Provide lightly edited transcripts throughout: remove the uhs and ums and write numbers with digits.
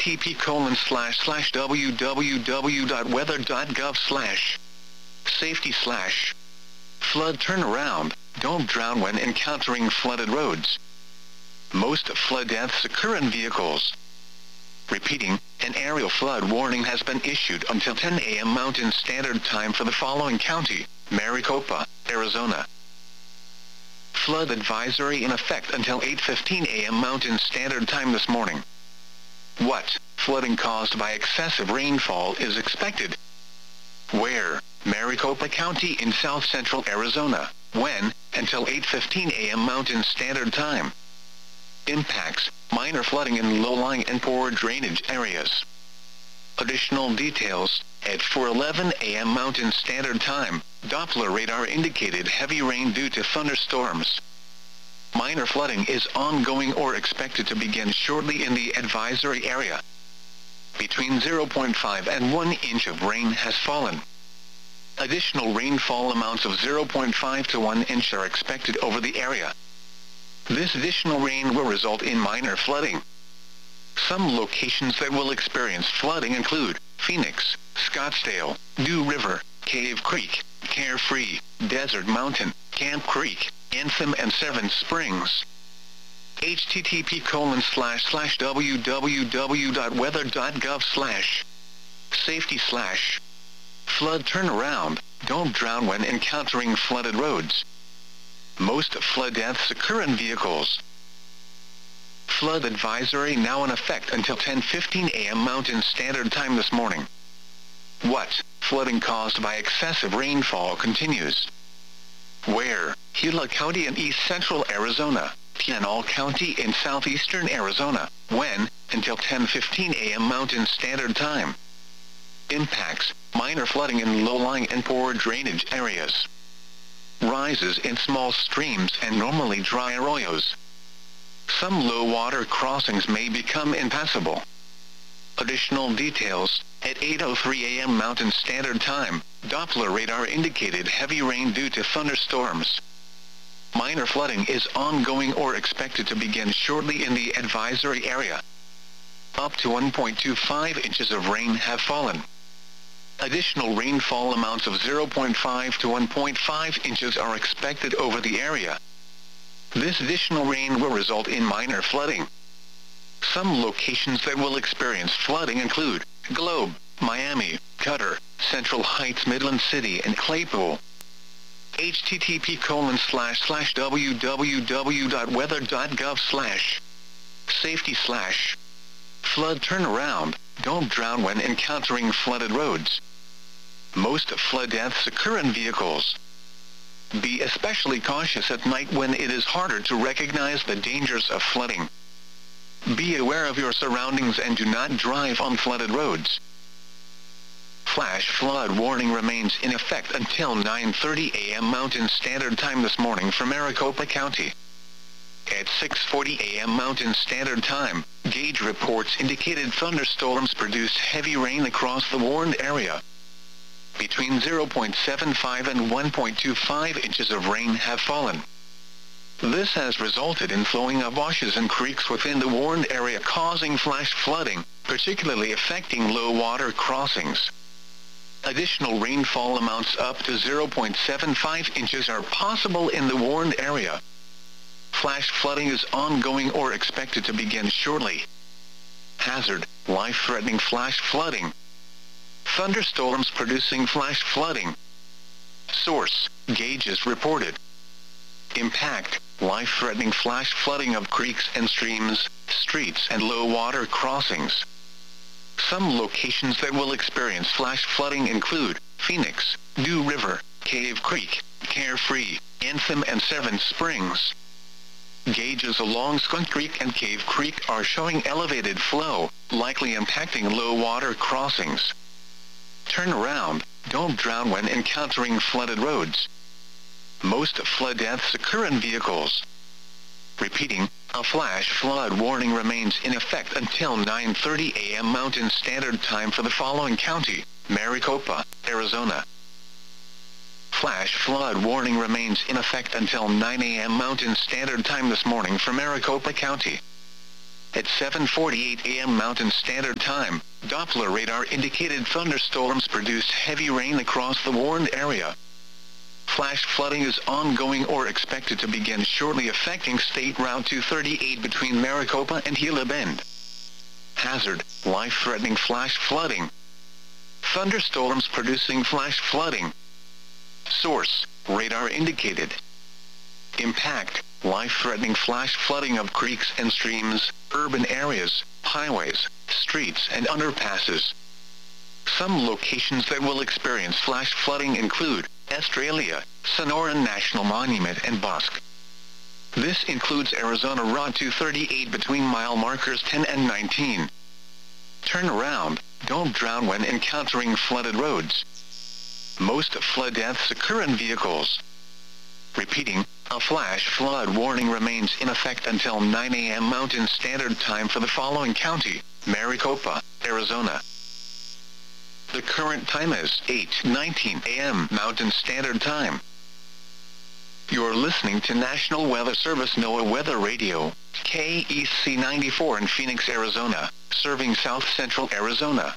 http://www.weather.gov/safety/flood turnaround. Don't drown when encountering flooded roads. Most flood deaths occur in vehicles. Repeating, an aerial flood warning has been issued until 10 a.m. Mountain Standard Time for the following county: Maricopa, Arizona. Flood advisory in effect until 8:15 a.m. Mountain Standard Time this morning. What flooding caused by excessive rainfall is expected? Where? Maricopa County in south-central Arizona. When? Until 8:15 a.m. Mountain Standard Time. Impacts: minor flooding in low-lying and poor drainage areas. Additional details: at 4:11 a.m. Mountain Standard Time, Doppler radar indicated heavy rain due to thunderstorms. Minor flooding is ongoing or expected to begin shortly in the advisory area. Between 0.5 and 1 inch of rain has fallen. Additional rainfall amounts of 0.5 to 1 inch are expected over the area. This additional rain will result in minor flooding. Some locations that will experience flooding include Phoenix, Scottsdale, Dew River, Cave Creek, Carefree, Desert Mountain, Camp Creek, Anthem and Seven Springs. http://www.weather.gov/safety/flood turnaround. Don't drown when encountering flooded roads. Most flood deaths occur in vehicles. Flood advisory now in effect until 10:15 a.m. Mountain Standard Time this morning. What flooding caused by excessive rainfall continues? Where? Gila County in east-central Arizona. Pinal County in southeastern Arizona. When? Until 10:15 a.m. Mountain Standard Time. Impacts: minor flooding in low-lying and poor drainage areas. Rises in small streams and normally dry arroyos. Some low-water crossings may become impassable. Additional details: at 8:03 a.m. Mountain Standard Time, Doppler radar indicated heavy rain due to thunderstorms. Minor flooding is ongoing or expected to begin shortly in the advisory area. Up to 1.25 inches of rain have fallen. Additional rainfall amounts of 0.5 to 1.5 inches are expected over the area. This additional rain will result in minor flooding. Some locations that will experience flooding include Globe, Miami, Cutter, Central Heights, Midland City, and Claypool. http://www.weather.gov/safety/flood turnaround. Don't drown when encountering flooded roads. Most flood deaths occur in vehicles. Be especially cautious at night when it is harder to recognize the dangers of flooding. Be aware of your surroundings and do not drive on flooded roads. Flash flood warning remains in effect until 9:30 a.m. Mountain Standard Time this morning for Maricopa County. At 6:40 a.m. Mountain Standard Time, gauge reports indicated thunderstorms produced heavy rain across the warned area. Between 0.75 and 1.25 inches of rain have fallen. This has resulted in flowing of washes and creeks within the warned area, causing flash flooding, particularly affecting low-water crossings. Additional rainfall amounts up to 0.75 inches are possible in the warned area. Flash flooding is ongoing or expected to begin shortly. Hazard: life-threatening flash flooding. Thunderstorms producing flash flooding. Source: gauges reported. Impact: life-threatening flash flooding of creeks and streams, streets and low-water crossings. Some locations that will experience flash flooding include Phoenix, Dew River, Cave Creek, Carefree, Anthem and Seven Springs. Gauges along Skunk Creek and Cave Creek are showing elevated flow, likely impacting low-water crossings. Turn around. Don't drown when encountering flooded roads. Most flood deaths occur in vehicles. Repeating, a flash flood warning remains in effect until 9:30 a.m. Mountain Standard Time for the following county: Maricopa, Arizona. Flash flood warning remains in effect until 9 a.m. Mountain Standard Time this morning for Maricopa County. At 7:48 a.m. Mountain Standard Time, Doppler radar indicated thunderstorms produced heavy rain across the warned area. Flash flooding is ongoing or expected to begin shortly, affecting State Route 238 between Maricopa and Gila Bend. Hazard: life-threatening flash flooding. Thunderstorms producing flash flooding. Source: radar indicated. Impact: life-threatening flash flooding of creeks and streams, urban areas, highways, streets and underpasses. Some locations that will experience flash flooding include Estrella, Sonoran National Monument and Bosque. This includes Arizona Route 238 between mile markers 10 and 19. Turn around, don't drown when encountering flooded roads. Most flood deaths occur in vehicles. Repeating, a flash flood warning remains in effect until 9 a.m. Mountain Standard Time for the following county: Maricopa, Arizona. The current time is 8:19 a.m. Mountain Standard Time. You're listening to National Weather Service NOAA Weather Radio, KEC 94 in Phoenix, Arizona, serving South Central Arizona.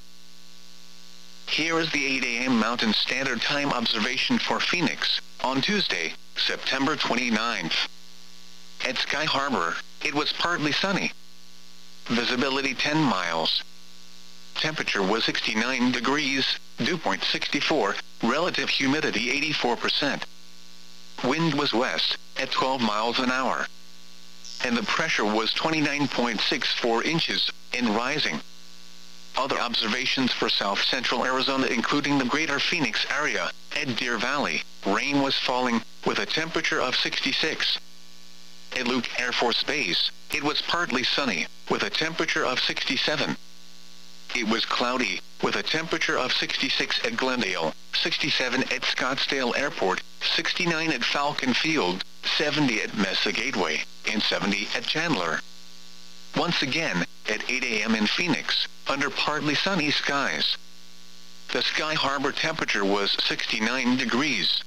Here is the 8 a.m. Mountain Standard Time observation for Phoenix, on Tuesday, September 29th. At Sky Harbor, it was partly sunny. Visibility 10 miles. Temperature was 69 degrees, dew point 64, relative humidity 84%. Wind was west, at 12 miles an hour. And the pressure was 29.64 inches, and rising. Other observations for South Central Arizona, including the greater Phoenix area, at Deer Valley, rain was falling, with a temperature of 66. At Luke Air Force Base, it was partly sunny, with a temperature of 67. It was cloudy, with a temperature of 66 at Glendale, 67 at Scottsdale Airport, 69 at Falcon Field, 70 at Mesa Gateway, and 70 at Chandler. Once again, at 8 a.m. in Phoenix, under partly sunny skies. The Sky Harbor temperature was 69 degrees.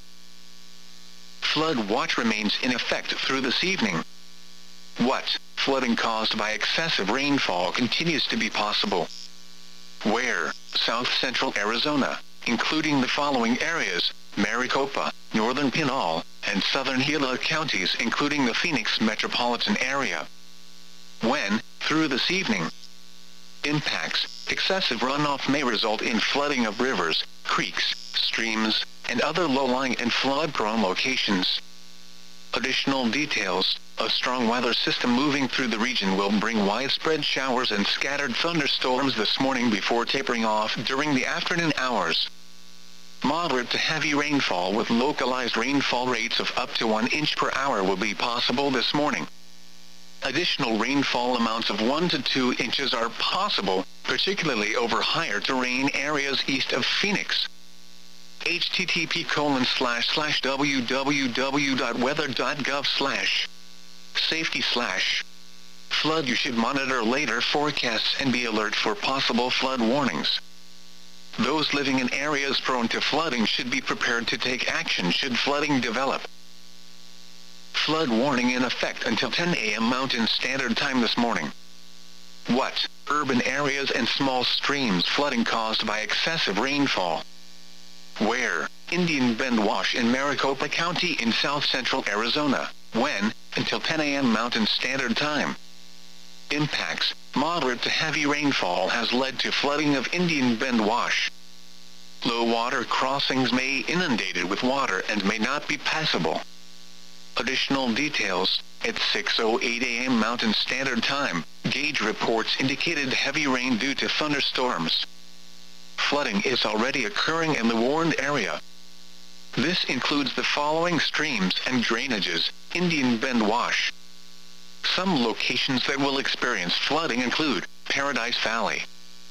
Flood watch remains in effect through this evening. What? Flooding caused by excessive rainfall continues to be possible. Where? South Central Arizona, including the following areas: Maricopa, Northern Pinal, and Southern Gila counties, including the Phoenix metropolitan area. When? Through this evening. Impacts: excessive runoff may result in flooding of rivers, creeks, streams, and other low-lying and flood-prone locations. Additional details: a strong weather system moving through the region will bring widespread showers and scattered thunderstorms this morning before tapering off during the afternoon hours. Moderate to heavy rainfall with localized rainfall rates of up to 1 inch per hour will be possible this morning. Additional rainfall amounts of 1 to 2 inches are possible, particularly over higher terrain areas east of Phoenix. http://www.weather.gov/safety/flood. You should monitor later forecasts and be alert for possible flood warnings. Those living in areas prone to flooding should be prepared to take action should flooding develop. Flood warning in effect until 10 a.m. Mountain Standard Time this morning. What? Urban areas and small streams flooding caused by excessive rainfall. Where? Indian Bend Wash in Maricopa County in South Central Arizona. When? Until 10 a.m. Mountain Standard Time. Impacts: moderate to heavy rainfall has led to flooding of Indian Bend Wash. Low water crossings may be inundated with water and may not be passable. Additional details: at 6:08 a.m. Mountain Standard Time, gauge reports indicated heavy rain due to thunderstorms. Flooding is already occurring in the warned area. This includes the following streams and drainages: Indian Bend Wash. Some locations that will experience flooding include Paradise Valley.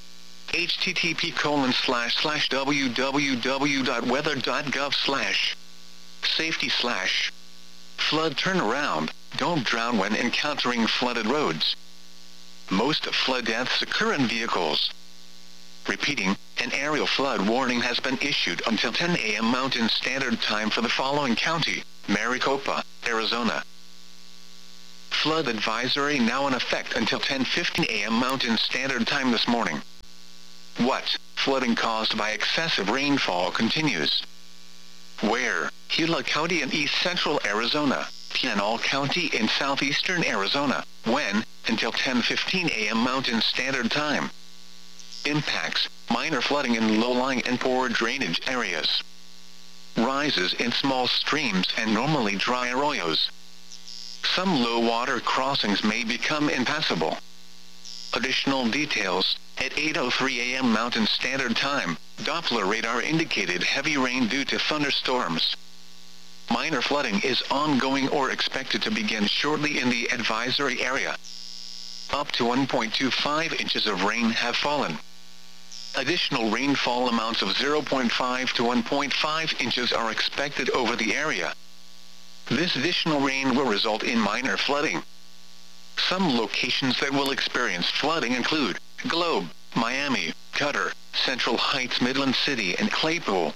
http://www.weather.gov/safety/flood. Turn around, don't drown when encountering flooded roads. Most flood deaths occur in vehicles. Repeating, an aerial flood warning has been issued until 10 a.m. Mountain Standard Time for the following county: Maricopa, Arizona. flood advisory now in effect until 10:15 a.m. Mountain Standard Time this morning. What? Flooding caused by excessive rainfall continues. Where? Gila County in east central Arizona, Pinal County in southeastern Arizona. When? Until 10:15 a.m. Mountain Standard Time. Impacts: minor flooding in low-lying and poor drainage areas. Rises in small streams and normally dry arroyos. Some low-water crossings may become impassable. Additional details: at 8:03 a.m. Mountain Standard Time, Doppler radar indicated heavy rain due to thunderstorms. Minor flooding is ongoing or expected to begin shortly in the advisory area. Up to 1.25 inches of rain have fallen. Additional rainfall amounts of 0.5 to 1.5 inches are expected over the area. This additional rain will result in minor flooding. Some locations that will experience flooding include Globe, Miami, Cutter, Central Heights, Midland City, and Claypool.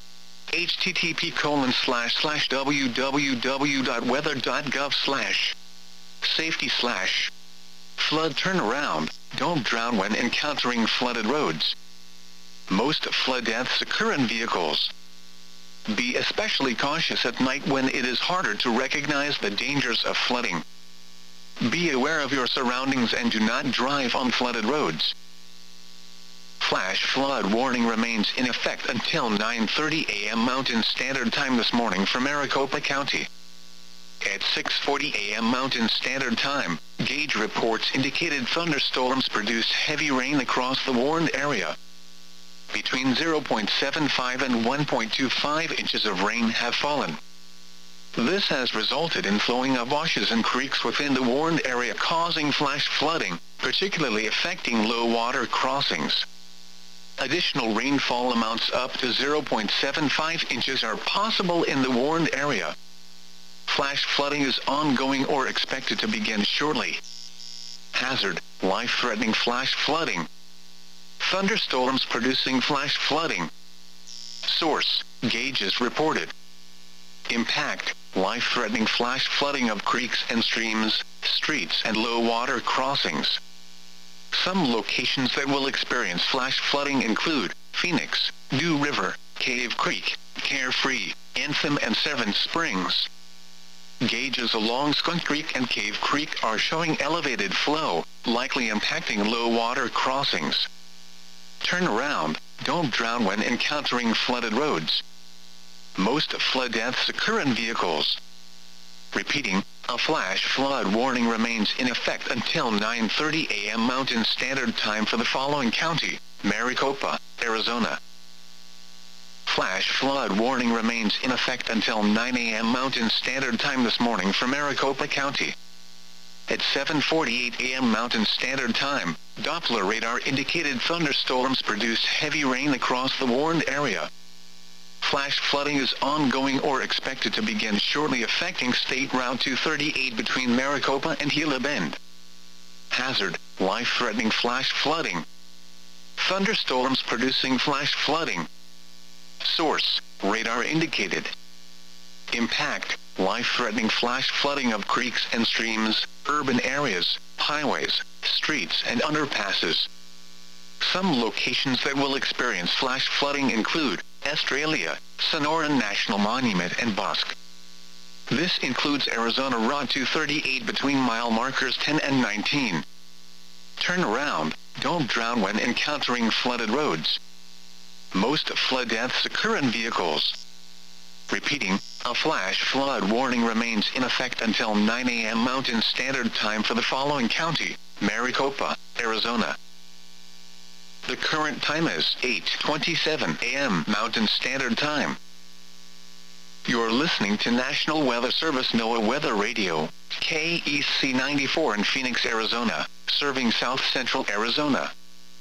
http://www.weather.gov/safety/ flood turnaround. Don't drown when encountering flooded roads. Most flood deaths occur in vehicles. Be especially cautious at night when it is harder to recognize the dangers of flooding. Be aware of your surroundings and do not drive on flooded roads. Flash flood warning remains in effect until 9:30 a.m. Mountain Standard Time this morning for Maricopa County. At 6:40 a.m. Mountain Standard Time, gauge reports indicated thunderstorms produced heavy rain across the warned area. Between 0.75 and 1.25 inches of rain have fallen. This has resulted in flowing of washes and creeks within the warned area, causing flash flooding, particularly affecting low-water crossings. Additional rainfall amounts up to 0.75 inches are possible in the warned area. Flash flooding is ongoing or expected to begin shortly. Hazard: life-threatening flash flooding. Thunderstorms producing flash flooding. Source: gauges reported. Impact: life-threatening flash flooding of creeks and streams, streets and low-water crossings. Some locations that will experience flash flooding include Phoenix, New River, Cave Creek, Carefree, Anthem and Seven Springs. Gauges along Skunk Creek and Cave Creek are showing elevated flow, likely impacting low-water crossings. Turn around. Don't drown when encountering flooded roads. Most flood deaths occur in vehicles. Repeating, a flash flood warning remains in effect until 9:30 a.m. Mountain Standard Time for the following county: Maricopa, Arizona. Flash flood warning remains in effect until 9 a.m. Mountain Standard Time this morning for Maricopa County. At 7:48 a.m. Mountain Standard Time, Doppler radar indicated thunderstorms produced heavy rain across the warned area. Flash flooding is ongoing or expected to begin shortly, affecting State Route 238 between Maricopa and Gila Bend. Hazard: life-threatening flash flooding. Thunderstorms producing flash flooding. Source: radar indicated. Impact: life-threatening flash flooding of creeks and streams, urban areas, highways, streets and underpasses. Some locations that will experience flash flooding include Estrella, Sonoran National Monument and Bosque. This includes Arizona Route 238 between mile markers 10 and 19. Turn around. Don't drown when encountering flooded roads. Most flood deaths occur in vehicles. Repeating, a flash flood warning remains in effect until 9 a.m. Mountain Standard Time for the following county: Maricopa, Arizona. The current time is 8:27 a.m. Mountain Standard Time. You're listening to National Weather Service NOAA Weather Radio, KEC 94 in Phoenix, Arizona, serving South Central Arizona.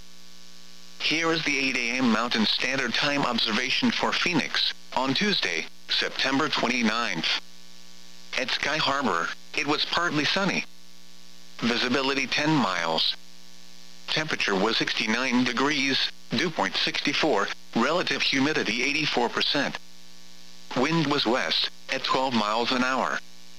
Here is the 8 a.m. Mountain Standard Time observation for Phoenix, on Tuesday, September 29th. At Sky Harbor, it was partly sunny. Visibility 10 miles. Temperature was 69 degrees, dew point 64, relative humidity 84%. Wind was west, at 12 miles an hour.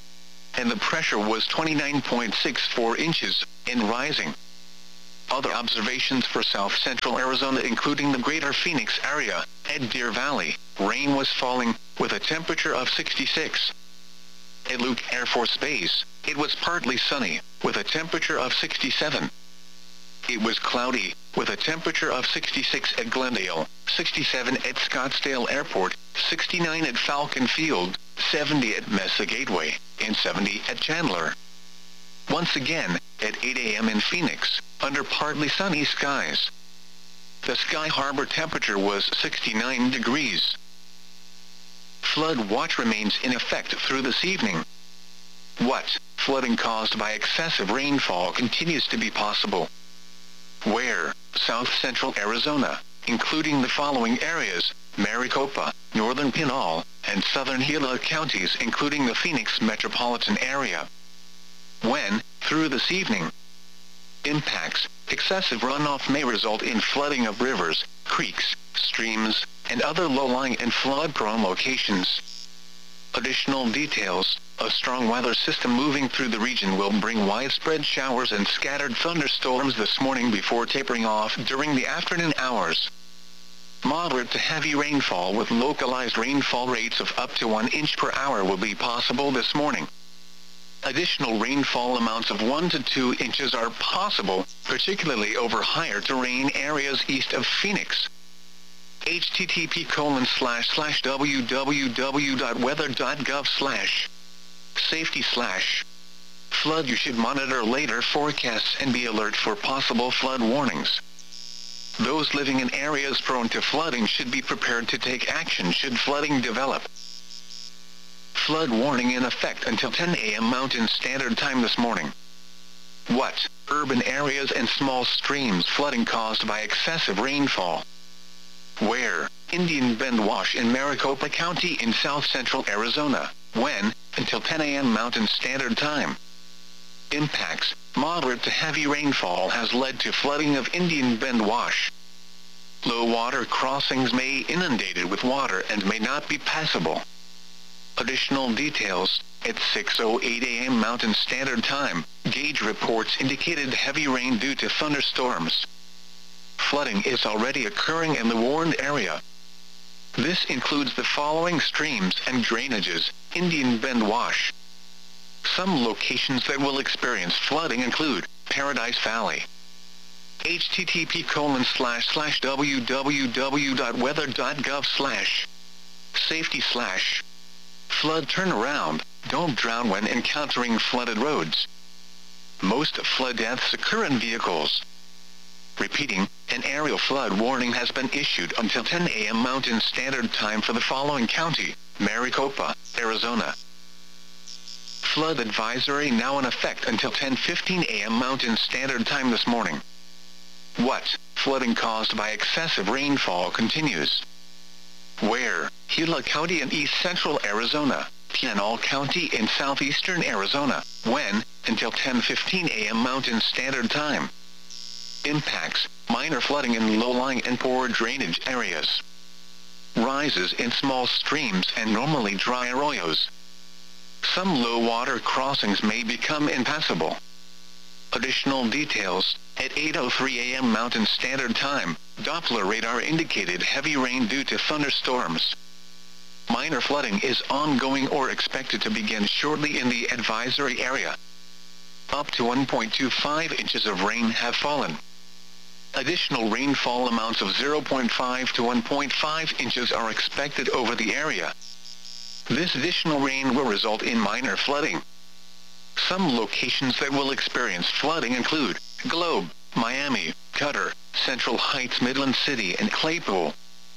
and the pressure was 29.64 inches, and rising. Other observations for south-central Arizona including the greater Phoenix area, at Deer Valley, rain was falling, with a temperature of 66. At Luke Air Force Base, it was partly sunny, with a temperature of 67. It was cloudy, with a temperature of 66 at Glendale, 67 at Scottsdale Airport, 69 at Falcon Field, 70 at Mesa Gateway, and 70 at Chandler. Once again, at 8 a.m. in Phoenix, under partly sunny skies. The Sky Harbor temperature was 69 degrees. Flood watch remains in effect through this evening. What? Flooding caused by excessive rainfall continues to be possible. Where? South-central Arizona, including the following areas: Maricopa, northern Pinal, and southern Gila counties including the Phoenix metropolitan area. When? Through this evening. Impacts: excessive runoff may result in flooding of rivers, creeks, streams, and other low-lying and flood-prone locations. Additional details: a strong weather system moving through the region will bring widespread showers and scattered thunderstorms this morning before tapering off during the afternoon hours. Moderate to heavy rainfall with localized rainfall rates of up to 1 inch per hour will be possible this morning. Additional rainfall amounts of 1 to 2 inches are possible, particularly over higher terrain areas east of Phoenix. http://www.weather.gov/safety/ flood. You should monitor later forecasts and be alert for possible flood warnings. Those living in areas prone to flooding should be prepared to take action should flooding develop. Flood warning in effect until 10 a.m. Mountain Standard Time this morning. What? Urban areas and small streams flooding caused by excessive rainfall. Where? Indian Bend Wash in Maricopa County in south-central Arizona. When? Until 10 a.m. Mountain Standard Time. Impacts: moderate to heavy rainfall has led to flooding of Indian Bend Wash. Low water crossings may be inundated with water and may not be passable. Additional details: at 6:08 a.m. Mountain Standard Time, gauge reports indicated heavy rain due to thunderstorms. Flooding is already occurring in the warned area. This includes the following streams and drainages: Indian Bend Wash. Some locations that will experience flooding include Paradise Valley. http://www.weather.gov/safety/ flood turnaround. Don't drown when encountering flooded roads. Most flood deaths occur in vehicles. Repeating, an aerial flood warning has been issued until 10 a.m. Mountain Standard Time for the following county: Maricopa, Arizona. Flood advisory now in effect until 10:15 a.m. Mountain Standard Time this morning. What? Flooding caused by excessive rainfall continues. Where? Gila County in east-central Arizona, Pinal County in southeastern Arizona. When? Until 10:15 a.m. Mountain Standard Time. Impacts: minor flooding in low-lying and poor drainage areas. Rises in small streams and normally dry arroyos. Some low-water crossings may become impassable. Additional details: at 8:03 a.m. Mountain Standard Time, Doppler radar indicated heavy rain due to thunderstorms. Minor flooding is ongoing or expected to begin shortly in the advisory area. Up to 1.25 inches of rain have fallen. Additional rainfall amounts of 0.5 to 1.5 inches are expected over the area. This additional rain will result in minor flooding. Some locations that will experience flooding include Globe, Miami, Cutter, Central Heights, Midland City, and Claypool.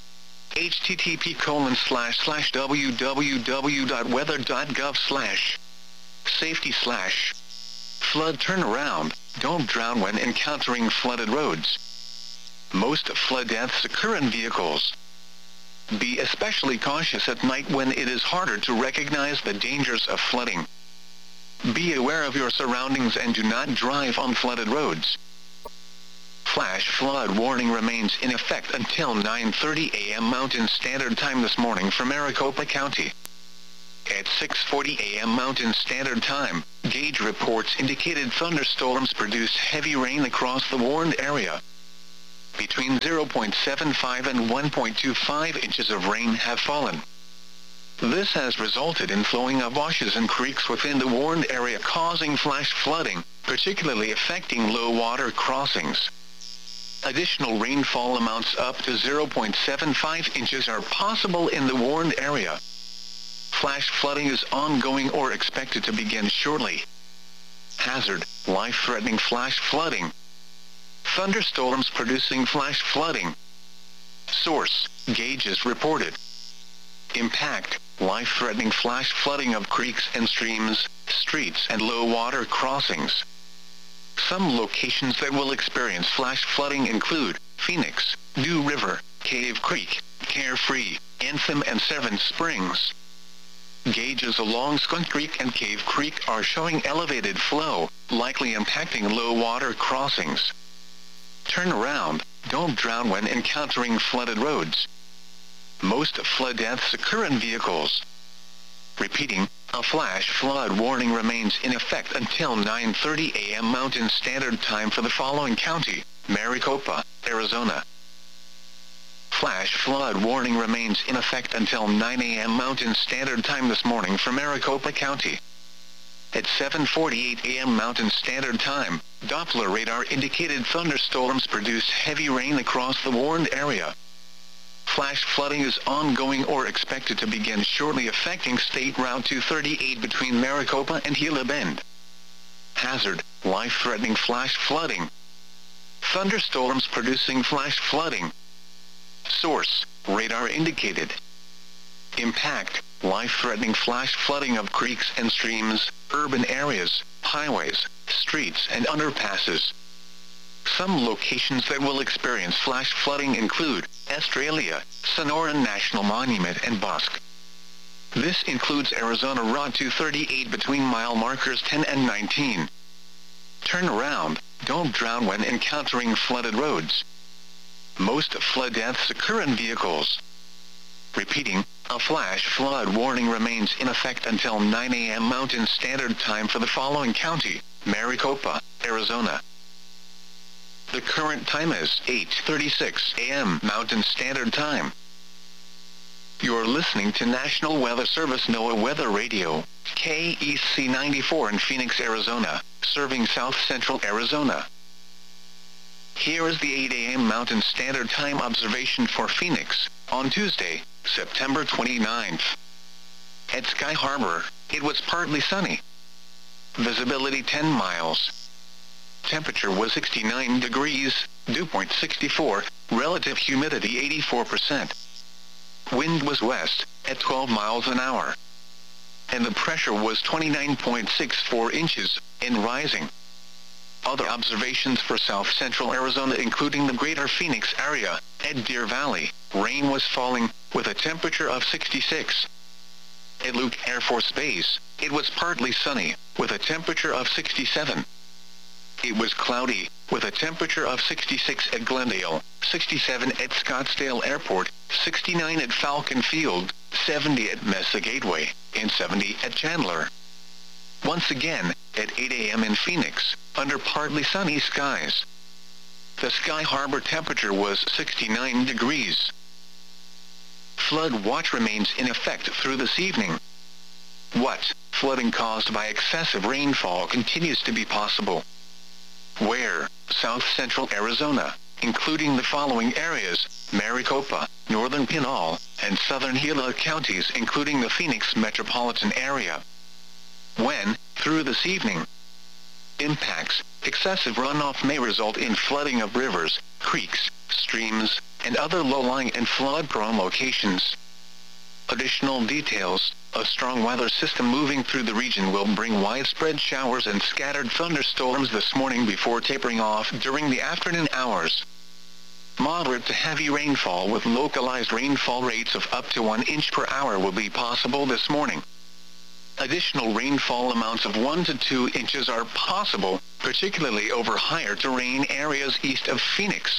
http://www.weather.gov/safety/ flood turnaround. Don't drown when encountering flooded roads. Most flood deaths occur in vehicles. Be especially cautious at night when it is harder to recognize the dangers of flooding. Be aware of your surroundings and do not drive on flooded roads. Flash flood warning remains in effect until 9:30 a.m. Mountain Standard Time this morning for Maricopa County. At 6:40 a.m. Mountain Standard Time, gauge reports indicated thunderstorms produced heavy rain across the warned area. Between 0.75 and 1.25 inches of rain have fallen. This has resulted in flowing of washes and creeks within the warned area, causing flash flooding, particularly affecting low water crossings. Additional rainfall amounts up to 0.75 inches are possible in the warned area. Flash flooding is ongoing or expected to begin shortly. Hazard: life-threatening flash flooding. Thunderstorms producing flash flooding. Source: gauges reported. Impact: life-threatening flash flooding of creeks and streams, streets and low water crossings. Some locations that will experience flash flooding include Phoenix, New River, Cave Creek, Carefree, Anthem and Seven Springs. Gauges along Skunk Creek and Cave Creek are showing elevated flow, likely impacting low water crossings. Turn around, don't drown when encountering flooded roads. Most flood deaths occur in vehicles. Repeating, a flash flood warning remains in effect until 9:30 a.m. Mountain Standard Time for the following county: Maricopa, Arizona. Flash flood warning remains in effect until 9 a.m. Mountain Standard Time this morning for Maricopa County. At 7:48 a.m. Mountain Standard Time, Doppler radar indicated thunderstorms produced heavy rain across the warned area. Flash flooding is ongoing or expected to begin shortly, affecting State Route 238 between Maricopa and Gila Bend. Hazard: life-threatening flash flooding. Thunderstorms producing flash flooding. Source: radar indicated. Impact: life-threatening flash flooding of creeks and streams, urban areas, highways, streets and underpasses. Some locations that will experience flash flooding include Estrella, Sonoran National Monument and Bosque. This includes Arizona Route 238 between mile markers 10 and 19. Turn around, don't drown when encountering flooded roads. Most flood deaths occur in vehicles. Repeating, a flash flood warning remains in effect until 9 a.m. Mountain Standard Time for the following county: Maricopa, Arizona. The current time is 8:36 a.m. Mountain Standard Time. You're listening to National Weather Service NOAA Weather Radio, KEC 94 in Phoenix, Arizona, serving South Central Arizona. Here is the 8 a.m. Mountain Standard Time observation for Phoenix, on Tuesday, September 29th. At Sky Harbor, it was partly sunny. Visibility 10 miles. Temperature was 69 degrees, dew point 64, relative humidity 84%. Wind was west, at 12 miles an hour. And the pressure was 29.64 inches, and rising. Other observations for South Central Arizona, including the greater Phoenix area, at Deer Valley, rain was falling, with a temperature of 66. At Luke Air Force Base, it was partly sunny, with a temperature of 67. It was cloudy, with a temperature of 66 at Glendale, 67 at Scottsdale Airport, 69 at Falcon Field, 70 at Mesa Gateway, and 70 at Chandler. Once again, at 8 a.m. in Phoenix, under partly sunny skies. The Sky Harbor temperature was 69 degrees. Flood watch remains in effect through this evening. What? Flooding caused by excessive rainfall continues to be possible. Where? South Central Arizona, including the following areas: Maricopa, Northern Pinal, and Southern Gila counties, including the Phoenix metropolitan area. When? Through this evening. Impacts: excessive runoff may result in flooding of rivers, creeks, streams, and other low-lying and flood-prone locations. Additional details: a strong weather system moving through the region will bring widespread showers and scattered thunderstorms this morning before tapering off during the afternoon hours. Moderate to heavy rainfall with localized rainfall rates of up to 1 inch per hour will be possible this morning. Additional rainfall amounts of 1 to 2 inches are possible, particularly over higher terrain areas east of Phoenix.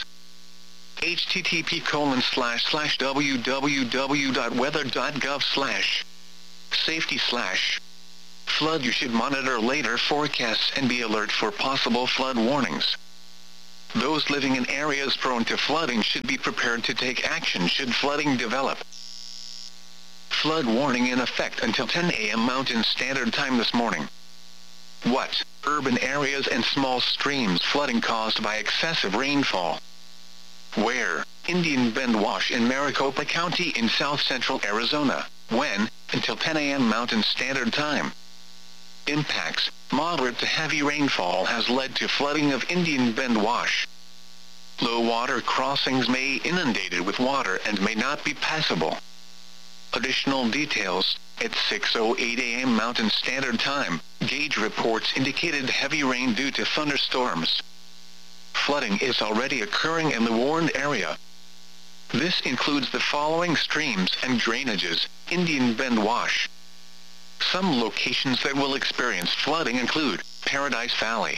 http://www.weather.gov/ Safety / flood. You should monitor later forecasts and be alert for possible flood warnings. Those living in areas prone to flooding should be prepared to take action should flooding develop. Flood warning in effect until 10 a.m. Mountain Standard Time this morning. What? Urban areas and small streams flooding caused by excessive rainfall. Where? Indian Bend Wash in Maricopa County in south-central Arizona. When? Until 10 a.m. Mountain Standard Time. Impacts. Moderate to heavy rainfall has led to flooding of Indian Bend Wash. Low water crossings may be inundated with water and may not be passable. Additional details. At 6:08 a.m. Mountain Standard Time, gauge reports indicated heavy rain due to thunderstorms. Flooding is already occurring in the warned area. This includes the following streams and drainages: Indian Bend Wash. Some locations that will experience flooding include Paradise Valley.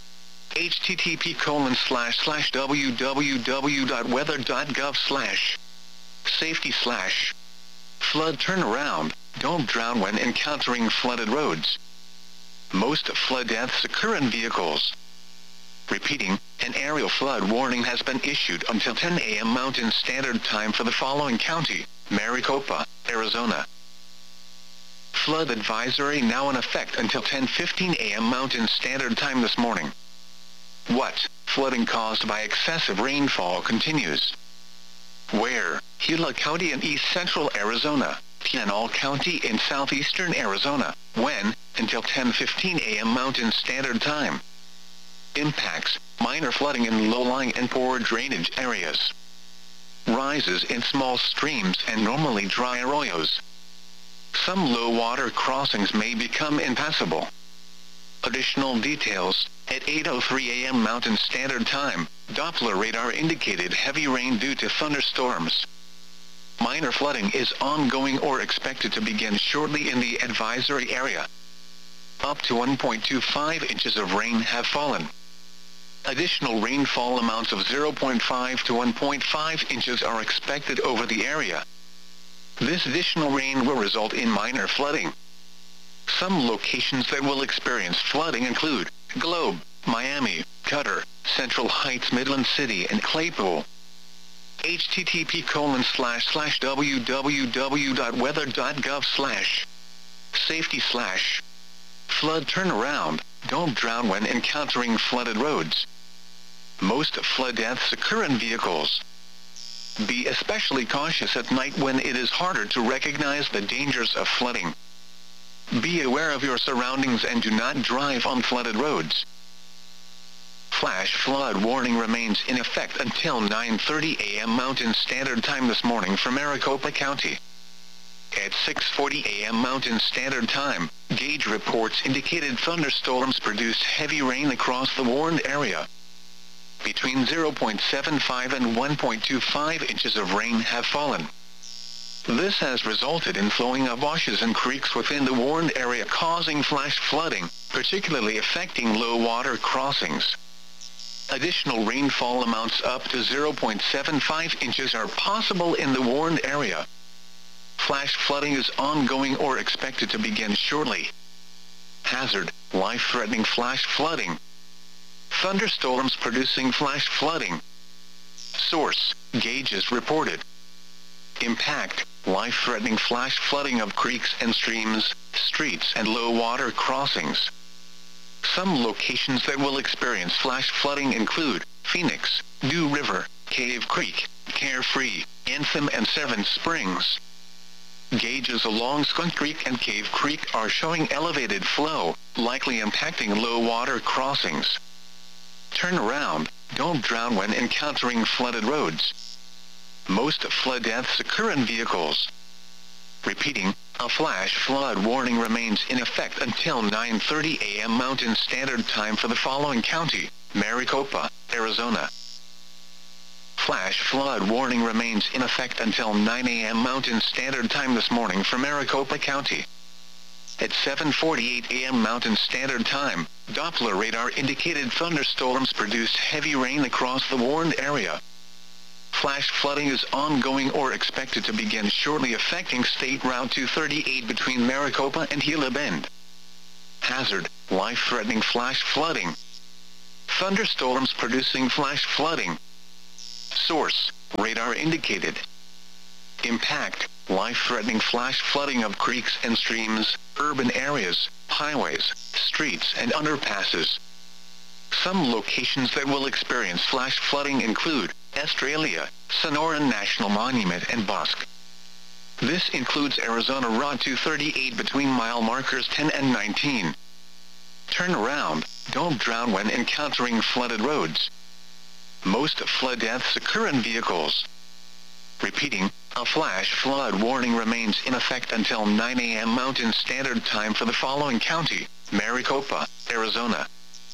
http://www.weather.gov/ safety / flood turnaround. Don't drown when encountering flooded roads. Most flood deaths occur in vehicles. Repeating, an aerial flood warning has been issued until 10 a.m. Mountain Standard Time for the following county: Maricopa, Arizona. Flood advisory now in effect until 10:15 a.m. Mountain Standard Time this morning. What? Flooding caused by excessive rainfall continues. Where? Gila County in east central Arizona. Pinal County in southeastern Arizona. When? Until 10:15 a.m. Mountain Standard Time. Impacts. Minor flooding in low-lying and poor drainage areas. Rises in small streams and normally dry arroyos. Some low-water crossings may become impassable. Additional details. At 8:03 a.m. Mountain Standard Time, Doppler radar indicated heavy rain due to thunderstorms. Minor flooding is ongoing or expected to begin shortly in the advisory area. Up to 1.25 inches of rain have fallen. Additional rainfall amounts of 0.5 to 1.5 inches are expected over the area. This additional rain will result in minor flooding. Some locations that will experience flooding include Globe, Miami, Cutter, Central Heights, Midland City, and Claypool. http://www.weather.gov/ safety / flood turnaround. Don't drown when encountering flooded roads. Most flood deaths occur in vehicles. Be especially cautious at night when it is harder to recognize the dangers of flooding. Be aware of your surroundings and do not drive on flooded roads. Flash flood warning remains in effect until 9:30 a.m. Mountain Standard Time this morning for Maricopa County. At 6:40 a.m. Mountain Standard Time, gauge reports indicated thunderstorms produced heavy rain across the warned area. Between 0.75 and 1.25 inches of rain have fallen. This has resulted in flowing of washes and creeks within the warned area, causing flash flooding, particularly affecting low water crossings. Additional rainfall amounts up to 0.75 inches are possible in the warned area. Flash flooding is ongoing or expected to begin shortly. Hazard: life-threatening flash flooding. Thunderstorms producing flash flooding. Source: gauges reported. Impact: life-threatening flash flooding of creeks and streams, streets and low-water crossings. Some locations that will experience flash flooding include Phoenix, Dew River, Cave Creek, Carefree, Anthem and Seven Springs. Gauges along Skunk Creek and Cave Creek are showing elevated flow, likely impacting low-water crossings. Turn around. Don't drown when encountering flooded roads. Most flood deaths occur in vehicles. Repeating, a flash flood warning remains in effect until 9:30 a.m. Mountain Standard Time for the following county: Maricopa, Arizona. Flash flood warning remains in effect until 9 a.m. Mountain Standard Time this morning for Maricopa County. At 7:48 a.m. Mountain Standard Time, Doppler radar indicated thunderstorms produced heavy rain across the warned area. Flash flooding is ongoing or expected to begin shortly, affecting State Route 238 between Maricopa and Gila Bend. Hazard: life-threatening flash flooding. Thunderstorms producing flash flooding. Source: radar indicated. Impact: life-threatening flash flooding of creeks and streams, urban areas, highways, streets and underpasses. Some locations that will experience flash flooding include Estrella, Sonoran National Monument and Bosque. This includes Arizona Route 238 between mile markers 10 and 19. Turn around, don't drown when encountering flooded roads. Most flood deaths occur in vehicles. Repeating, a flash flood warning remains in effect until 9 a.m. Mountain Standard Time for the following county: Maricopa, Arizona.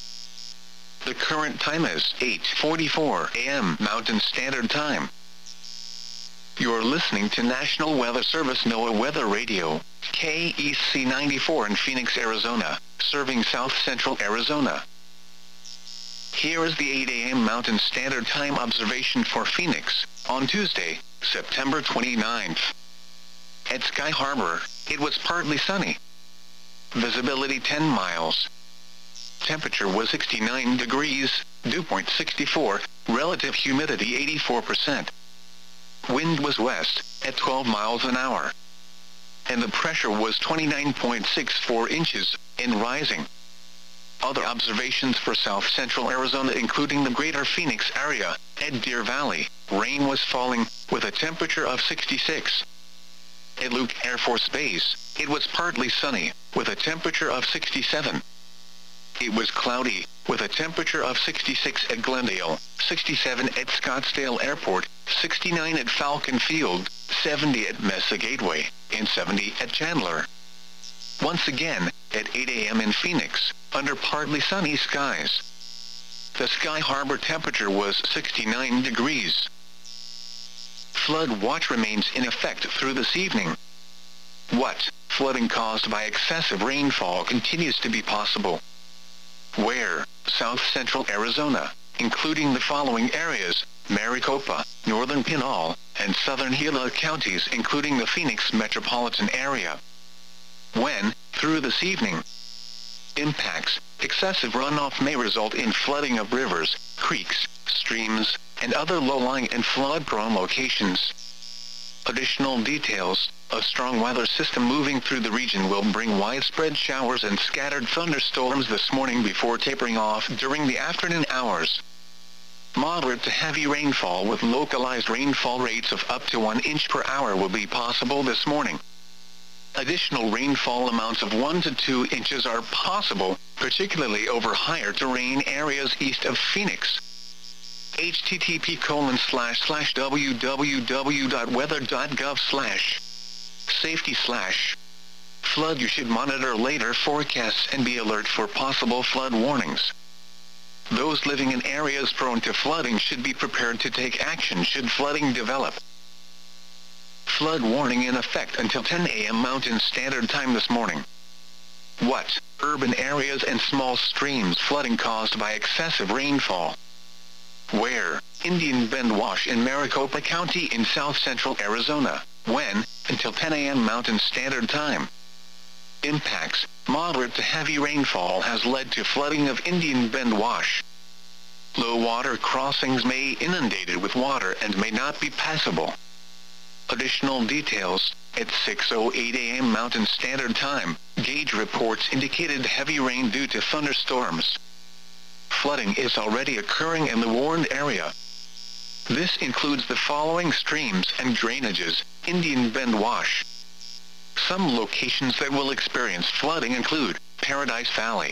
The current time is 8:44 a.m. Mountain Standard Time. You're listening to National Weather Service NOAA Weather Radio, KEC 94 in Phoenix, Arizona, serving South Central Arizona. Here is the 8 a.m. Mountain Standard Time observation for Phoenix, on Tuesday, September 29th. At Sky Harbor, it was partly sunny. Visibility 10 miles. Temperature was 69 degrees, dew point 64, relative humidity 84%. Wind was west, at 12 miles an hour. And the pressure was 29.64 inches, and rising. Other observations for South Central Arizona, including the greater Phoenix area, at Deer Valley, rain was falling, with a temperature of 66. At Luke Air Force Base, it was partly sunny, with a temperature of 67. It was cloudy, with a temperature of 66 at Glendale, 67 at Scottsdale Airport, 69 at Falcon Field, 70 at Mesa Gateway, and 70 at Chandler. Once again, at 8 a.m. in Phoenix, under partly sunny skies. The Sky Harbor temperature was 69 degrees. Flood watch remains in effect through this evening. What? Flooding caused by excessive rainfall continues to be possible. Where? South Central Arizona, including the following areas: Maricopa, Northern Pinal, and Southern Gila counties, including the Phoenix metropolitan area. When? Through this evening. Impacts: excessive runoff may result in flooding of rivers, creeks, streams, and other low-lying and flood-prone locations. Additional details: a strong weather system moving through the region will bring widespread showers and scattered thunderstorms this morning before tapering off during the afternoon hours. Moderate to heavy rainfall with localized rainfall rates of up to 1 inch per hour will be possible this morning. Additional rainfall amounts of 1 to 2 inches are possible, particularly over higher terrain areas east of Phoenix. http://www.weather.gov/safety/ flood. You should monitor later forecasts and be alert for possible flood warnings. Those living in areas prone to flooding should be prepared to take action should flooding develop. Flood warning in effect until 10 a.m. Mountain Standard Time this morning. What? Urban areas and small streams flooding caused by excessive rainfall. Where? Indian Bend Wash in Maricopa County in South Central Arizona. When? Until 10 a.m. Mountain Standard Time. Impacts: moderate to heavy rainfall has led to flooding of Indian Bend Wash. Low water crossings may be inundated with water and may not be passable. Additional details: at 6:08 a.m. Mountain Standard Time, gauge reports indicated heavy rain due to thunderstorms. Flooding is already occurring in the warned area. This includes the following streams and drainages: Indian Bend Wash. Some locations that will experience flooding include Paradise Valley.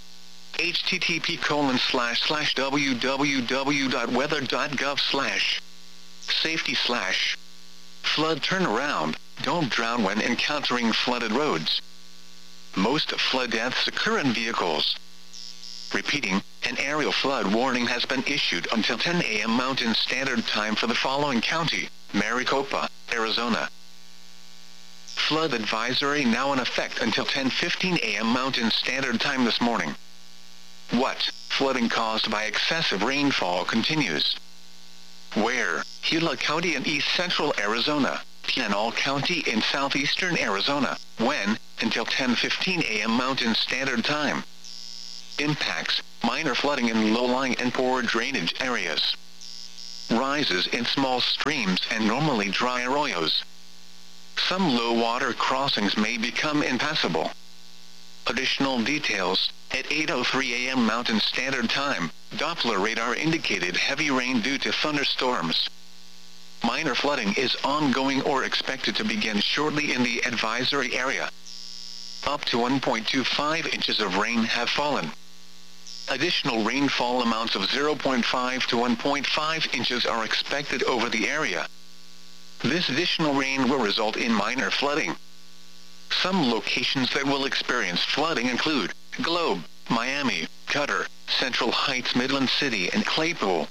http://www.weather.gov/safety/ flood. Turn around, don't drown when encountering flooded roads. Most flood deaths occur in vehicles. Repeating, an aerial flood warning has been issued until 10 a.m. Mountain Standard Time for the following county: Maricopa, Arizona. Flood advisory now in effect until 10:15 a.m. Mountain Standard Time this morning. What? Flooding caused by excessive rainfall continues. Where, Gila County in east central Arizona, Pinal County in southeastern Arizona, when, until 10:15 a.m. Mountain Standard Time. Impacts, minor flooding in low-lying and poor drainage areas. Rises in small streams and normally dry arroyos. Some low-water crossings may become impassable. Additional details, at 8:03 a.m. Mountain Standard Time, Doppler radar indicated heavy rain due to thunderstorms. Minor flooding is ongoing or expected to begin shortly in the advisory area. Up to 1.25 inches of rain have fallen. Additional rainfall amounts of 0.5 to 1.5 inches are expected over the area. This additional rain will result in minor flooding. Some locations that will experience flooding include Globe, Miami, Cutter, Central Heights, Midland City, and Claypool.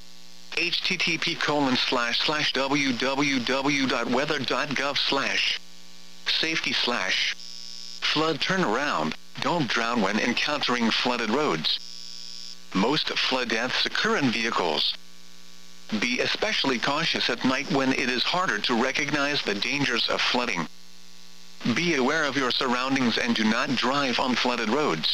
http://www.weather.gov/safety/ flood turnaround, don't drown when encountering flooded roads. Most flood deaths occur in vehicles. Be especially cautious at night when it is harder to recognize the dangers of flooding. Be aware of your surroundings and do not drive on flooded roads.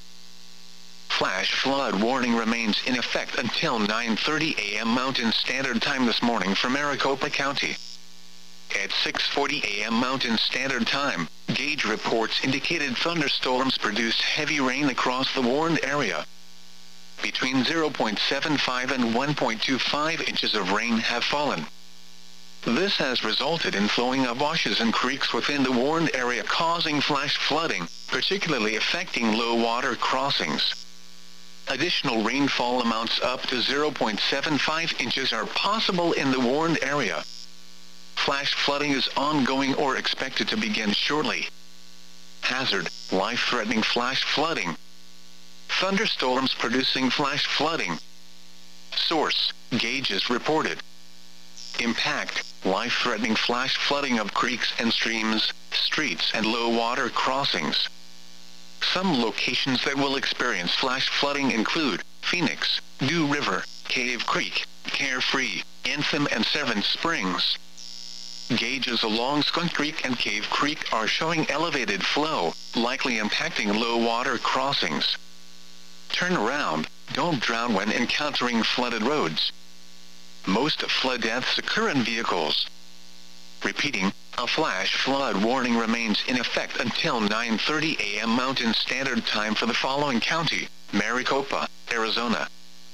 Flash flood warning remains in effect until 9:30 a.m. Mountain Standard Time this morning for Maricopa County. At 6:40 a.m. Mountain Standard Time, gauge reports indicated thunderstorms produced heavy rain across the warned area. Between 0.75 and 1.25 inches of rain have fallen. This has resulted in flowing of washes and creeks within the warned area, causing flash flooding, particularly affecting low-water crossings. Additional rainfall amounts up to 0.75 inches are possible in the warned area. Flash flooding is ongoing or expected to begin shortly. Hazard, life-threatening flash flooding. Thunderstorms producing flash flooding. Source, gauges reported. Impact, life-threatening flash flooding of creeks and streams, streets and low-water crossings. Some locations that will experience flash flooding include Phoenix, Dew River, Cave Creek, Carefree, Anthem and Seven Springs. Gauges along Skunk Creek and Cave Creek are showing elevated flow, likely impacting low-water crossings. Turn around, don't drown when encountering flooded roads. Most flood deaths occur in vehicles. Repeating, a flash flood warning remains in effect until 9:30 a.m. Mountain Standard Time for the following county: Maricopa, Arizona.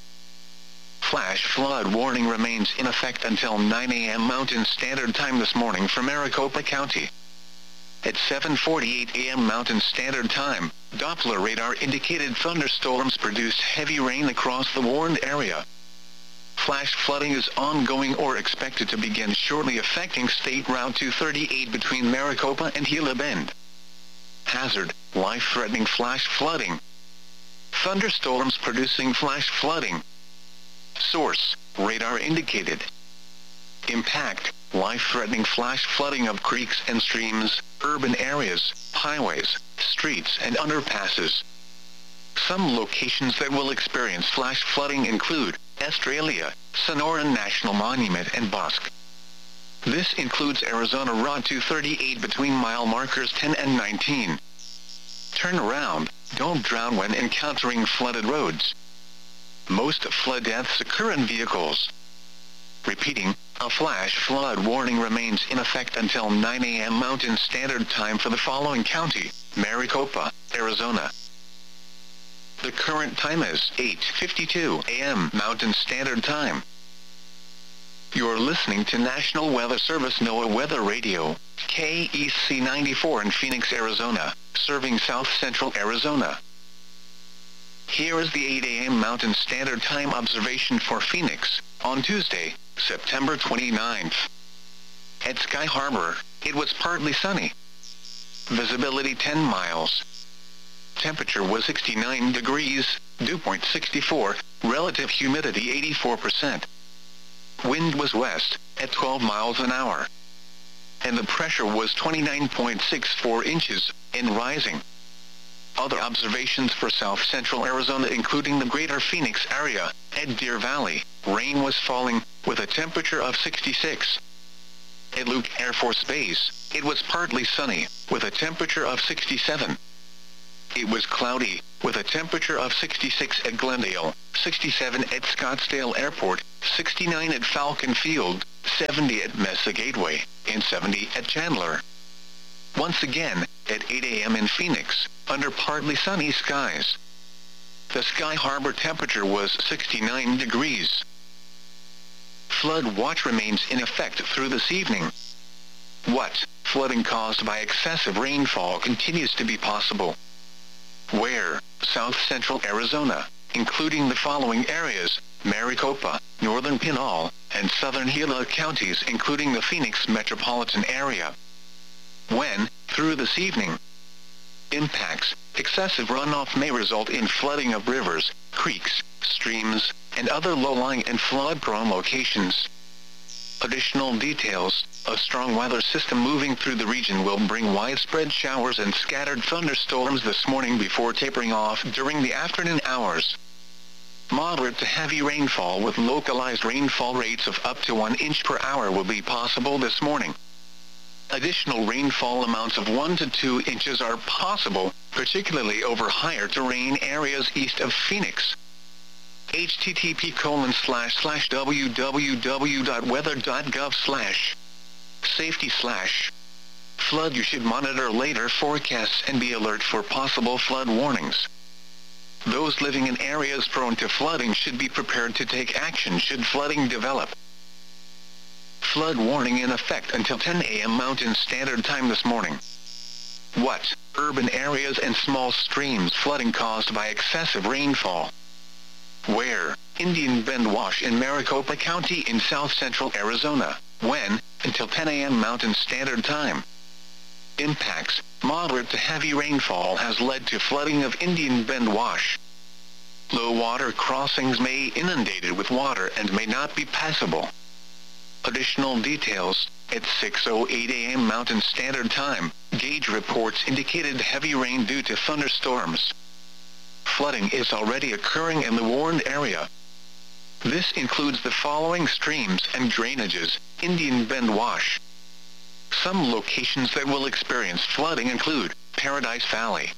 Flash flood warning remains in effect until 9 a.m. Mountain Standard Time this morning for Maricopa County. At 7:48 a.m. Mountain Standard Time, Doppler radar indicated thunderstorms produced heavy rain across the warned area. Flash flooding is ongoing or expected to begin shortly, affecting State Route 238 between Maricopa and Gila Bend. Hazard, life-threatening flash flooding. Thunderstorms producing flash flooding. Source, radar indicated. Impact, life-threatening flash flooding of creeks and streams, urban areas, highways, streets and underpasses. Some locations that will experience flash flooding include Estrella, Sonoran National Monument and Bosque. This includes Arizona Route 238 between mile markers 10 and 19. Turn around, don't drown when encountering flooded roads. Most flood deaths occur in vehicles. Repeating, a flash flood warning remains in effect until 9 a.m. Mountain Standard Time for the following county: Maricopa, Arizona. The current time is 8:52 a.m. Mountain Standard Time. You're listening to National Weather Service NOAA Weather Radio, KEC 94 in Phoenix, Arizona, serving South Central Arizona. Here is the 8 a.m. Mountain Standard Time observation for Phoenix, on Tuesday, September 29th. At Sky Harbor, it was partly sunny. Visibility 10 miles. Temperature was 69 degrees, dew point 64, relative humidity 84%. Wind was west, at 12 miles an hour. And the pressure was 29.64 inches, and rising. Other observations for south-central Arizona including the greater Phoenix area, at Deer Valley, rain was falling, with a temperature of 66. At Luke Air Force Base, it was partly sunny, with a temperature of 67. It was cloudy, with a temperature of 66 at Glendale, 67 at Scottsdale Airport, 69 at Falcon Field, 70 at Mesa Gateway, and 70 at Chandler. Once again, at 8 a.m. in Phoenix, under partly sunny skies. The Sky Harbor temperature was 69 degrees. Flood watch remains in effect through this evening. What? Flooding caused by excessive rainfall continues to be possible. Where? South-central Arizona, including the following areas: Maricopa, northern Pinal, and southern Gila counties including the Phoenix metropolitan area. When? Through this evening. Impacts: excessive runoff may result in flooding of rivers, creeks, streams, and other low-lying and flood-prone locations. Additional details: a strong weather system moving through the region will bring widespread showers and scattered thunderstorms this morning before tapering off during the afternoon hours. Moderate to heavy rainfall with localized rainfall rates of up to 1 inch per hour will be possible this morning. Additional rainfall amounts of 1 to 2 inches are possible, particularly over higher terrain areas east of Phoenix. http://www.weather.gov/safety/flood. You should monitor later forecasts and be alert for possible flood warnings. Those living in areas prone to flooding should be prepared to take action should flooding develop. Flood warning in effect until 10 a.m. Mountain Standard Time this morning. What? Urban areas and small streams flooding caused by excessive rainfall. Where? Indian Bend Wash in Maricopa County in south-central Arizona. When? Until 10 a.m. Mountain Standard Time. Impacts: moderate to heavy rainfall has led to flooding of Indian Bend Wash. Low water crossings may be inundated with water and may not be passable. Additional details: at 6:08 a.m. Mountain Standard Time, gauge reports indicated heavy rain due to thunderstorms. Flooding is already occurring in the warned area. This includes the following streams and drainages: Indian Bend Wash. Some locations that will experience flooding include Paradise Valley.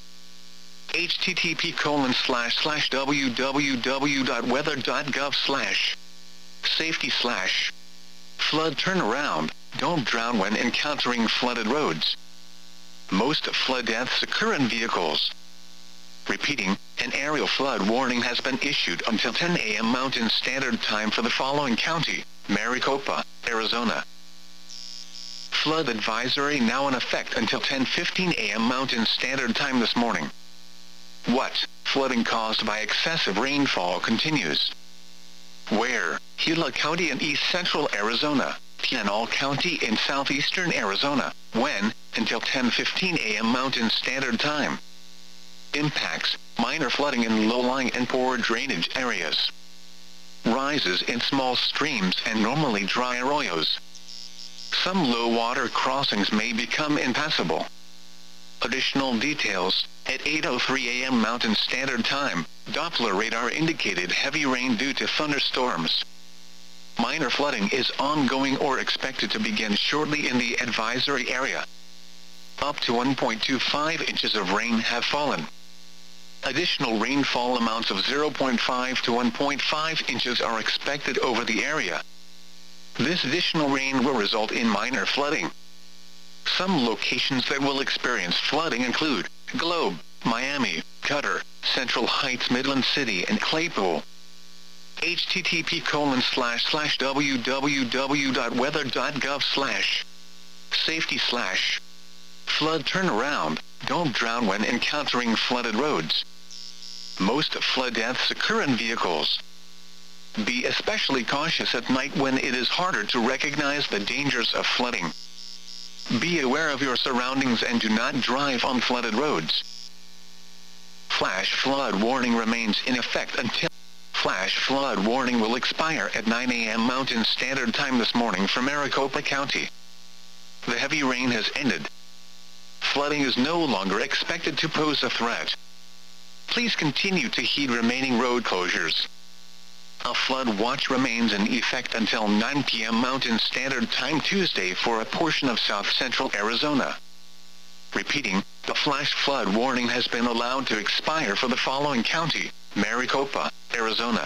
http://www.weather.gov/safety/flood turnaround. Don't drown when encountering flooded roads. Most flood deaths occur in vehicles. Repeating, an aerial flood warning has been issued until 10 a.m. Mountain Standard Time for the following county: Maricopa, Arizona. Flood advisory now in effect until 10:15 a.m. Mountain Standard Time this morning. What? Flooding caused by excessive rainfall continues. Where? Gila County in east-central Arizona, Pinal County in southeastern Arizona. When? Until 10:15 a.m. Mountain Standard Time. Impacts: minor flooding in low-lying and poor drainage areas. Rises in small streams and normally dry arroyos. Some low-water crossings may become impassable. Additional details: at 8:03 a.m. Mountain Standard Time, Doppler radar indicated heavy rain due to thunderstorms. Minor flooding is ongoing or expected to begin shortly in the advisory area. Up to 1.25 inches of rain have fallen. Additional rainfall amounts of 0.5 to 1.5 inches are expected over the area. This additional rain will result in minor flooding. Some locations that will experience flooding include Globe, Miami, Cutter, Central Heights, Midland City, and Claypool. http://www.weather.gov/safety/flood turnaround. Don't drown when encountering flooded roads. Most flood deaths occur in vehicles. Be especially cautious at night when it is harder to recognize the dangers of flooding. Be aware of your surroundings and do not drive on flooded roads. Flash flood warning remains in effect until flash flood warning will expire at 9 a.m. Mountain Standard Time this morning for Maricopa County. The heavy rain has ended. Flooding is no longer expected to pose a threat. Please continue to heed remaining road closures. A flood watch remains in effect until 9 p.m. Mountain Standard Time Tuesday for a portion of south-central Arizona. Repeating, the flash flood warning has been allowed to expire for the following county: Maricopa, Arizona.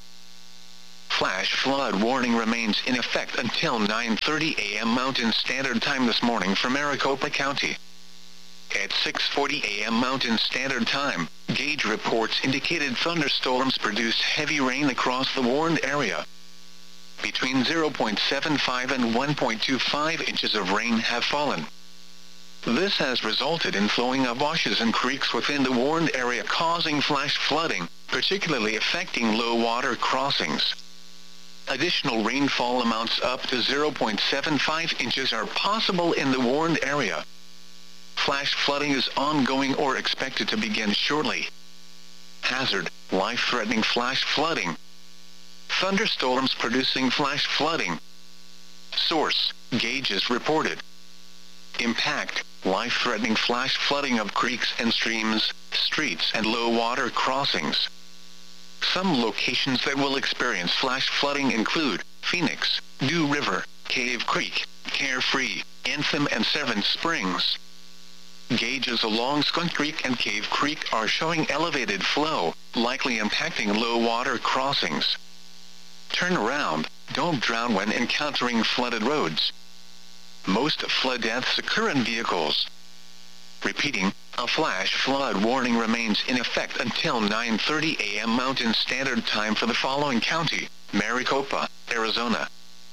Flash flood warning remains in effect until 9:30 a.m. Mountain Standard Time this morning for Maricopa County. At 6:40 a.m. Mountain Standard Time, gauge reports indicated thunderstorms produced heavy rain across the warned area. Between 0.75 and 1.25 inches of rain have fallen. This has resulted in flowing of washes and creeks within the warned area, causing flash flooding, particularly affecting low water crossings. Additional rainfall amounts up to 0.75 inches are possible in the warned area. Flash flooding is ongoing or expected to begin shortly. Hazard: life-threatening flash flooding. Thunderstorms producing flash flooding. Source: gauges reported. Impact: life-threatening flash flooding of creeks and streams, streets and low water crossings. Some locations that will experience flash flooding include Phoenix, Dew River, Cave Creek, Carefree, Anthem and Seven Springs. Gauges along Skunk Creek and Cave Creek are showing elevated flow, likely impacting low water crossings. Turn around, don't drown when encountering flooded roads. Most flood deaths occur in vehicles. Repeating, a flash flood warning remains in effect until 9:30 a.m. Mountain Standard Time for the following county: Maricopa, Arizona.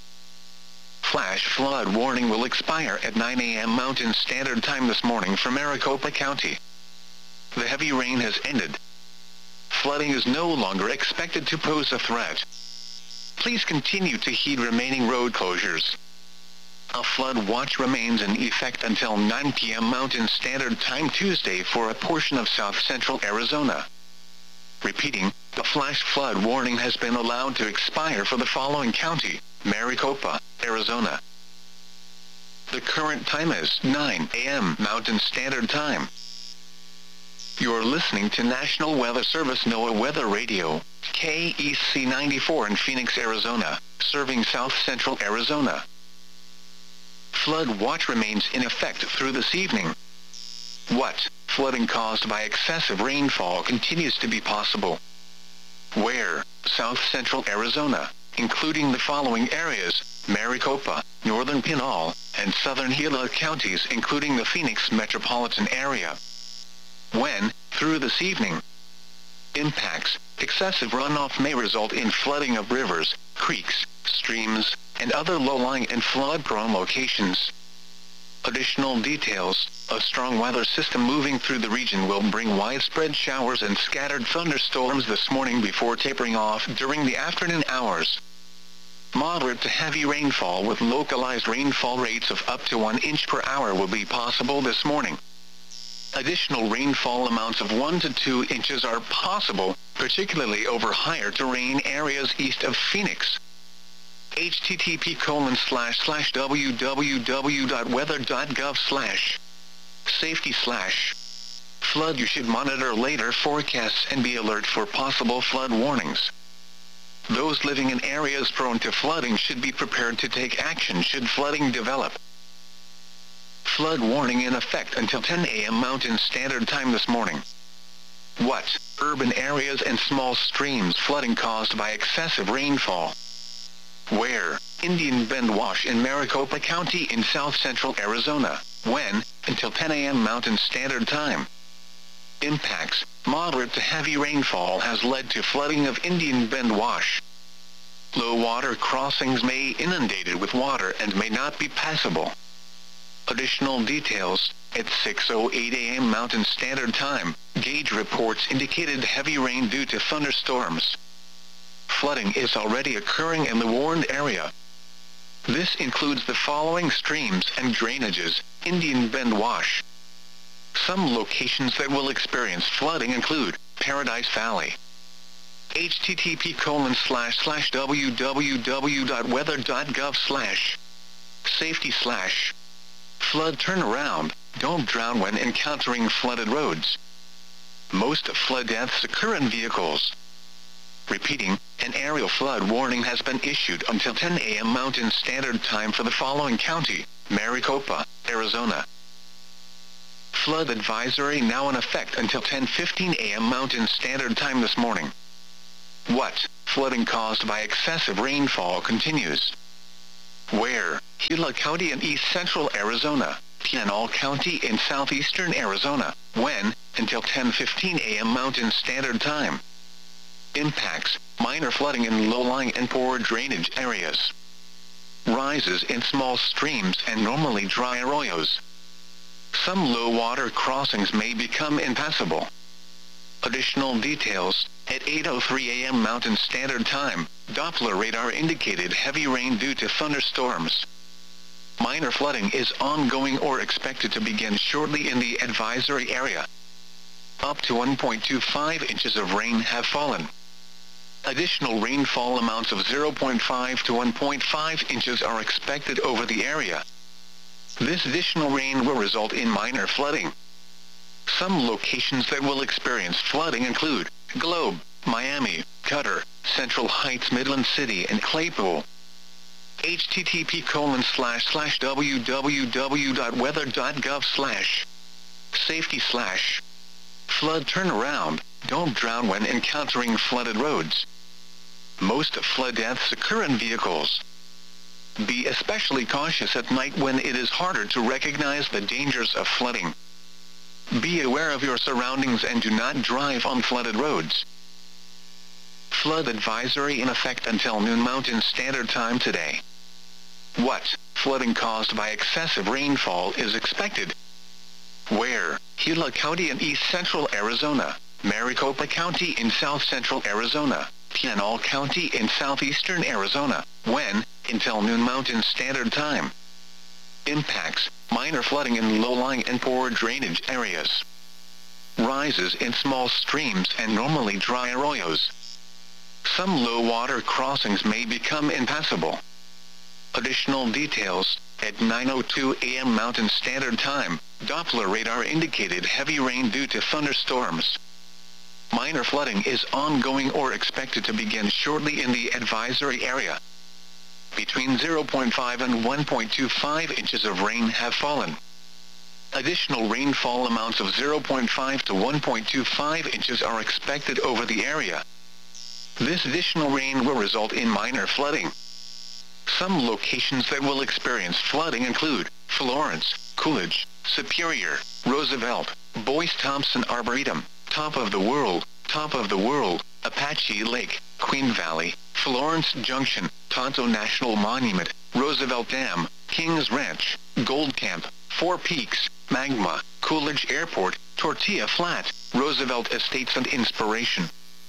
Flash flood warning will expire at 9 a.m. Mountain Standard Time this morning for Maricopa County. The heavy rain has ended. Flooding is no longer expected to pose a threat. Please continue to heed remaining road closures. A flood watch remains in effect until 9 p.m. Mountain Standard Time Tuesday for a portion of south-central Arizona. Repeating, the flash flood warning has been allowed to expire for the following county: Maricopa, Arizona. The current time is 9 a.m. Mountain Standard Time. You're listening to National Weather Service NOAA Weather Radio, KEC 94 in Phoenix, Arizona, serving south-central Arizona. Flood watch remains in effect through this evening. What? Flooding caused by excessive rainfall continues to be possible. Where? South-central Arizona, including the following areas: Maricopa, northern Pinal, and southern Gila counties, including the Phoenix metropolitan area. When? Through this evening. Impacts: excessive runoff may result in flooding of rivers, creeks, streams, and other low-lying and flood-prone locations. Additional details: a strong weather system moving through the region will bring widespread showers and scattered thunderstorms this morning before tapering off during the afternoon hours. Moderate to heavy rainfall with localized rainfall rates of up to 1 inch per hour will be possible this morning. Additional rainfall amounts of 1 to 2 inches are possible, particularly over higher terrain areas east of Phoenix. http://www.weather.gov/safety/ flood. You should monitor later forecasts and be alert for possible flood warnings. Those living in areas prone to flooding should be prepared to take action should flooding develop. Flood warning in effect until 10 a.m. Mountain Standard Time this morning. What? Urban areas and small streams flooding caused by excessive rainfall. Where? Indian Bend Wash in Maricopa County in south-central Arizona. When? Until 10 a.m. Mountain Standard Time. Impacts: moderate to heavy rainfall has led to flooding of Indian Bend Wash. Low water crossings may be inundated with water and may not be passable. Additional details: at 6:08 a.m. Mountain Standard Time, gauge reports indicated heavy rain due to thunderstorms. Flooding is already occurring in the warned area. This includes the following streams and drainages: Indian Bend Wash. Some locations that will experience flooding include Paradise Valley. http://www.weather.gov/safety/ flood. Turn around, don't drown when encountering flooded roads. Most flood deaths occur in vehicles. Repeating, an aerial flood warning has been issued until 10 a.m. Mountain Standard Time for the following county: Maricopa, Arizona. Flood advisory now in effect until 10:15 a.m. Mountain Standard Time this morning. What? Flooding caused by excessive rainfall continues. Where? Gila County in east central Arizona, Pinal County in southeastern Arizona. When? Until 10:15 a.m. Mountain Standard Time. Impacts: minor flooding in low-lying and poor drainage areas. Rises in small streams and normally dry arroyos. Some low-water crossings may become impassable. Additional details: at 8:03 a.m. Mountain Standard Time, Doppler radar indicated heavy rain due to thunderstorms. Minor flooding is ongoing or expected to begin shortly in the advisory area. Up to 1.25 inches of rain have fallen. Additional rainfall amounts of 0.5 to 1.5 inches are expected over the area. This additional rain will result in minor flooding. Some locations that will experience flooding include Globe, Miami, Cutter, Central Heights, Midland City, and Claypool. http://www.weather.gov/safety/ flood turnaround. Don't drown when encountering flooded roads. Most flood deaths occur in vehicles. Be especially cautious at night when it is harder to recognize the dangers of flooding. Be aware of your surroundings and do not drive on flooded roads. Flood advisory in effect until noon Mountain Standard Time today. What? Flooding caused by excessive rainfall is expected. Where? Gila County in east central Arizona, Maricopa County in south central Arizona, Pinal County in southeastern Arizona. When? Until noon Mountain Standard Time. Impacts: minor flooding in low-lying and poor drainage areas. Rises in small streams and normally dry arroyos. Some low-water crossings may become impassable. Additional details: at 9:02 a.m. Mountain Standard Time, Doppler radar indicated heavy rain due to thunderstorms. Minor flooding is ongoing or expected to begin shortly in the advisory area. Between 0.5 and 1.25 inches of rain have fallen. Additional rainfall amounts of 0.5 to 1.25 inches are expected over the area. This additional rain will result in minor flooding. Some locations that will experience flooding include Florence, Coolidge, Superior, Roosevelt, Boyce Thompson Arboretum, Top of the World, Apache Lake, Queen Valley, Florence Junction, Tonto National Monument, Roosevelt Dam, Kings Ranch, Gold Camp, Four Peaks, Magma, Coolidge Airport, Tortilla Flat, Roosevelt Estates and Inspiration.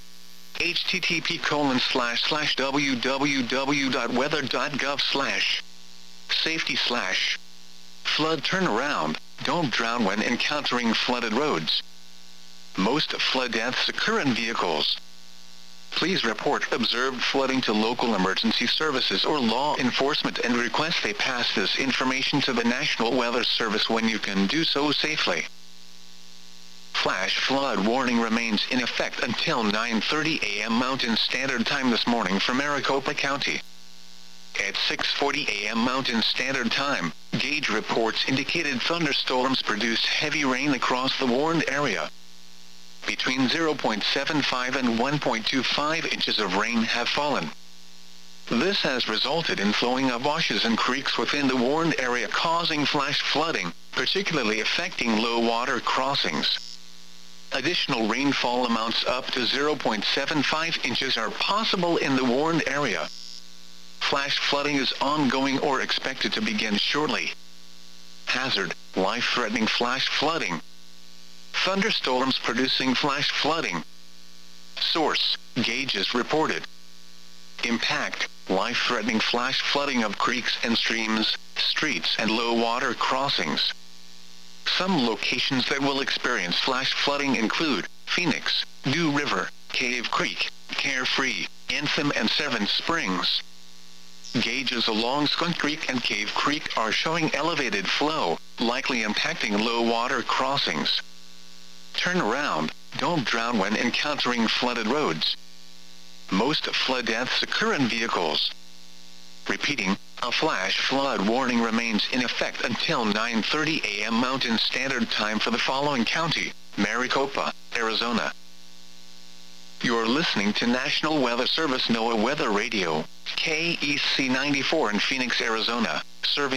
http://www.weather.gov/safety/ flood turnaround. Don't drown when encountering flooded roads. Most flood deaths occur in vehicles. Please report observed flooding to local emergency services or law enforcement and request they pass this information to the National Weather Service when you can do so safely. Flash flood warning remains in effect until 9:30 a.m. Mountain Standard Time this morning for Maricopa County. At 6:40 a.m. Mountain Standard Time, gauge reports indicated thunderstorms produced heavy rain across the warned area. Between 0.75 and 1.25 inches of rain have fallen. This has resulted in flowing of washes and creeks within the warned area, causing flash flooding, particularly affecting low-water crossings. Additional rainfall amounts up to 0.75 inches are possible in the warned area. Flash flooding is ongoing or expected to begin shortly. Hazard: life-threatening flash flooding. Thunderstorms producing flash flooding. Source: gauges reported. Impact: life-threatening flash flooding of creeks and streams, streets and low-water crossings. Some locations that will experience flash flooding include Phoenix, New River, Cave Creek, Carefree, Anthem and Seven Springs. Gauges along Skunk Creek and Cave Creek are showing elevated flow, likely impacting low-water crossings. Turnaround: don't drown when encountering flooded roads. Most flood deaths occur in vehicles. Repeating, a flash flood warning remains in effect until 9:30 a.m. Mountain Standard Time for the following county: Maricopa, Arizona. You're listening to National Weather Service NOAA Weather Radio, KEC 94 in Phoenix, Arizona, serving